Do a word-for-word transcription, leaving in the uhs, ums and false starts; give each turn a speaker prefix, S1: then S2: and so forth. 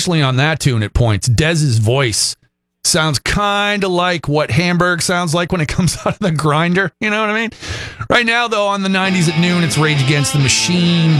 S1: especially on that tune at points. Dez's voice sounds kind of like what Hamburg sounds like when it comes out of the grinder. You know what I mean? Right now, though, on the nineties at noon, it's Rage Against the Machine.